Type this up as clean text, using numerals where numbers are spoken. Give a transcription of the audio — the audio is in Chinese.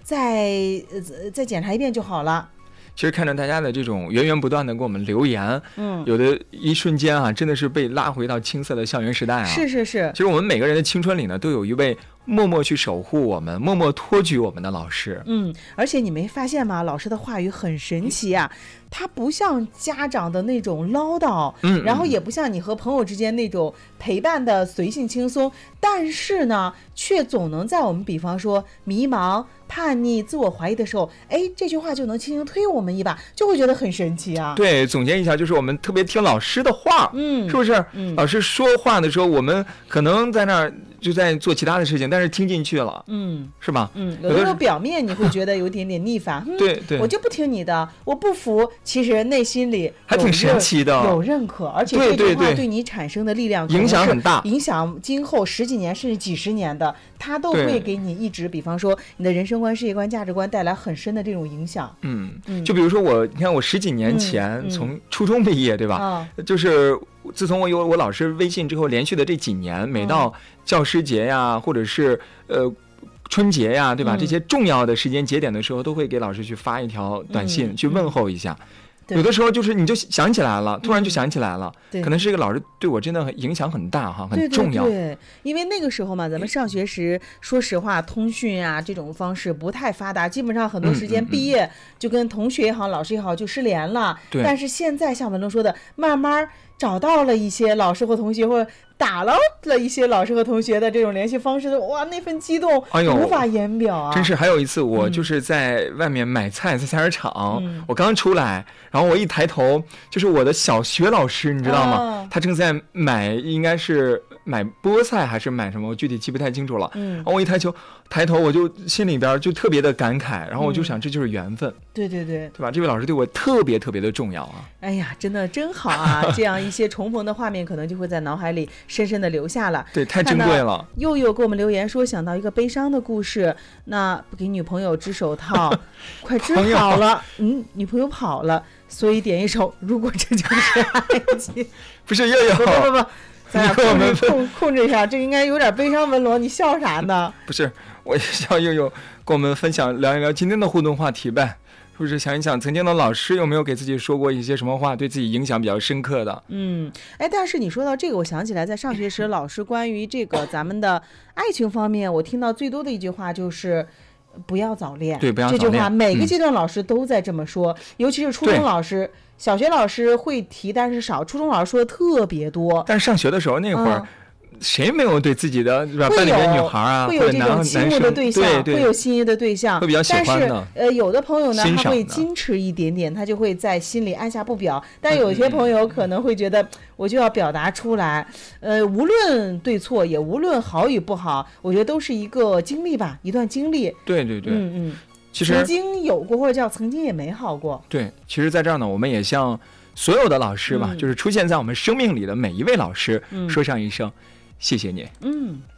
再检查一遍就好了。 其实看着大家的这种源源不断的给我们留言，有的一瞬间啊，真的是被拉回到青涩的校园时代啊。 是。 其实我们每个人的青春里呢，都有一位默默去守护我们、默默托举我们的老师。 而且你没发现吗？老师的话语很神奇啊，他不像家长的那种唠叨，然后也不像你和朋友之间那种陪伴的随性轻松，但是呢，却总能在我们比方说迷茫、叛逆、自我怀疑的时候，这句话就能轻轻推我们一把，就会觉得很神奇啊。 对，总结一下，就是我们特别听老师的话，是不是？老师说话的时候，我们可能在那儿就在做其他的事情，但是听进去了，是吧？ 有的时候表面你会觉得有点点逆反， 对， 我就不听你的，我不服，其实内心里还挺神奇的， 有认可，而且这句话对你产生的力量影响很大， 影响今后10几年甚至几十年的，它都会给你一直，比方说你的人生观、世界观、价值观带来很深的这种影响。 就比如说你看我10几年前从初中毕业，对吧？就是自从我有我老师微信之后，连续的这几年，每到教师节呀，或者是春节呀，对吧？这些重要的时间节点的时候，都会给老师去发一条短信，去问候一下。有的时候就是你就想起来了，突然就想起来了，可能是一个老师对我真的影响很大哈，很重要。 对，因为那个时候嘛，咱们上学时，说实话，通讯啊这种方式不太发达，基本上很多时间毕业就跟同学也好、老师也好就失联了。但是现在像文龙说的，慢慢找到了一些老师和同学，或者打捞了一些老师和同学的这种联系方式，哇，那份激动无法言表啊！ 真是，还有一次我就是在外面买菜，在菜市场，我刚出来，然后我一抬头，就是我的小学老师，你知道吗？他正在应该是买菠菜还是买什么，我具体记不太清楚了。然后我一抬头，我就心里边就特别的感慨，然后我就想，这就是缘分。 对吧？这位老师对我特别特别的重要啊！ 哎呀，真的真好啊！这样一些重逢的画面，可能就会在脑海里深深的留下了。 对，太珍贵了。 佑佑给我们留言说，想到一个悲伤的故事，那不给女朋友织手套，快织好了，女朋友跑了，所以点一首《如果这就是爱情》。 不是佑佑， 不，咱俩控制一下，这应该有点悲伤。文罗，你笑啥呢？ 不是，我笑佑佑跟我们分享聊一聊今天的互动话题呗。是不是想一想曾经的老师有没有给自己说过一些什么话，对自己影响比较深刻的？ 但是你说到这个，我想起来，在上学时，老师关于这个咱们的爱情方面，我听到最多的一句话就是不要早恋。 对，不要早恋。 这句话每个阶段老师都在这么说，尤其是初中老师，小学老师会提，但是少；初中老师说的特别多。 但是上学的时候那会儿。谁没有对自己的班里面女孩啊， 会有这种倾慕的对象，会有心仪的对象， 会比较喜欢的。 但是有的朋友呢，他会矜持一点点，他就会在心里按下不表。但有些朋友可能会觉得，我就要表达出来，无论对错，也无论好与不好，我觉得都是一个经历吧，一段经历。 对，其实曾经有过，或者叫曾经也美好过。 对，其实在这儿呢，我们也向所有的老师吧，就是出现在我们生命里的每一位老师，说上一声。谢谢你。